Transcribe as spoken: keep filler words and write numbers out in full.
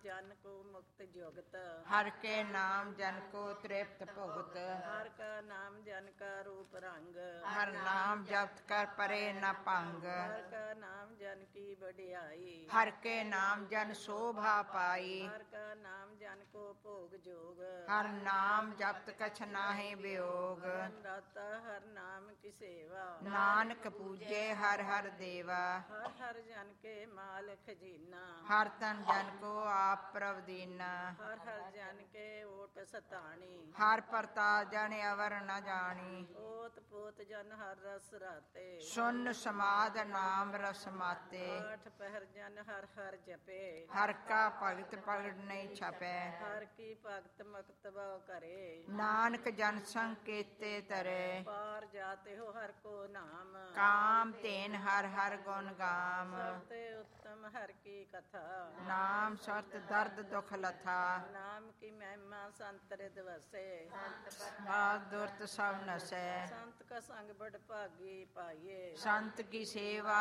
ਜਨ ਕੋ ਮੁਕਤ ਜੁਗਤ। ਹਰ ਕੇ ਨਾਮ ਜਨ ਕੋ ਤ੍ਰਿਪਤ ਭੁਗਤ। ਹਰ ਕਾ ਨਾਮ ਜਨ ਕਾ ਰੂਪ ਰੰਗ। ਹਰ ਨਾਮ ਜਪਤ ਕਰ ਪਰੇ ਨ ਭੰਗ। ਹਰ ਕਾ ਨਾਮ ਜਨ ਕੀ ਵਡਿਆਈ। ਹਰ ਕੇ ਨਾਮ ਜਨ ਸੋਭਾ ਪਾਈ। ਹਰ ਕਾ ਨਾਮ ਜਨ ਕੋ ਭੋਗ ਜੋਗ। ਹਰ ਨਾਮ ਜਪਤ ਕਛ ਨਾਹੀ ਵਿਯੋਗ। ਦਿਨ ਰਾਤਾ ਹਰ ਨਾਮ ਕੀ ਸੇਵਾ। ਨਾਨਕ ਪੂਜੇ ਹਰ ਹਰ ਦੇਵਾ। ਹਰ ਹਰ ਜਨ ਕੇ ਮਾਲ ਖਜ਼ੀਨਾ। ਹਰ ਤਨ ਜਨ ਕੋ ਆਪ ਪ੍ਰਭ ਦੀਨਾ। ਹਰ ਹਰ ਜਨ ਕੇ ਓਟ ਸਤਾਣੀ। ਹਰ ਪ੍ਰਤਾ ਜਨ ਅਵਰ ਨ ਜਾਣੀ। ਓਤ ਪੋਤ ਜਨ ਹਰ ਰਸ ਰਾਤੇ। ਸੁਨ ਸਮਾਦ ਨਾਮ ਰਸ ਮਾਤੇ। ਆਠ ਪਹਿਰ ਜਨ ਹਰ ਹਰ ਜਪੇ। ਹਰ ਕਾ ਭਗਤ ਪਗੜ ਨਹੀਂ ਛਪੈ। ਹਰ ਕੀ ਭਗਤ ਮਕਤਬਾ ਕਰੇ। ਨਾਨਕ ਜਨ ਸੰਗ ਕੀਤੇ ਤਰੇ। ਪਾਰ ਜਾਤੇ ਹੋ ਹਰ ਕੋ ਨਾਮ। ਕਾਮ ਧੇਨ ਹਰ ਹਰ ਗੁਣ ਗਾਮ। ਸਭ ਤੇ ਉੱਤਮ ਹਰ ਕੀ ਕਥਾ। ਨਾਮ ਸਰਤ ਦਰਦ ਦੁਖ ਲਥਾ। ਨਾਮ ਕੀ ਮਹਿਮਾ ਸੰਤ ਰਿਦ ਵਸੇ। ਬਾਦ ਦੁਰਤ ਸਭ ਨਸੈ। ਸੰਤ ਕਾ ਸੰਗ ਬੜ ਭਾਗੀ ਪਾਈਏ। ਸੰਤ ਕੀ ਸੇਵਾ